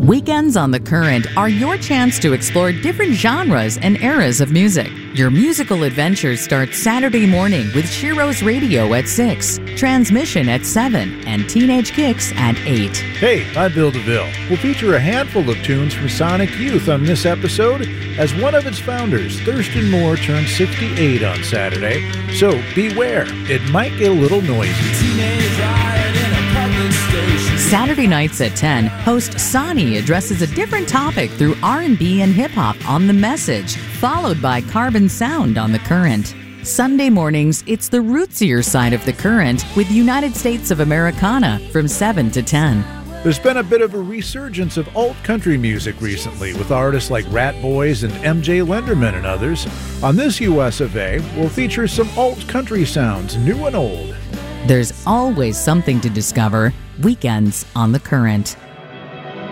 Weekends on the Current are your chance to explore different genres and eras of music. Your musical adventures start Saturday morning with Shiro's Radio at 6, Transmission at 7, and Teenage Kicks at 8. Hey, I'm Bill DeVille. We'll feature a handful of tunes from Sonic Youth on this episode, as one of its founders, Thurston Moore, turns 68 on Saturday. So beware, it might get a little noisy. Saturday nights at 10, host Sonny addresses a different topic through R&B and hip-hop on The Message, followed by Carbon Sound on The Current. Sunday mornings, it's the rootsier side of The Current with United States of Americana from 7 to 10. There's been a bit of a resurgence of alt-country music recently with artists like Rat Boys and MJ Lenderman and others. On this US of A, we'll feature some alt-country sounds, new and old. There's always something to discover. Weekends on The Current.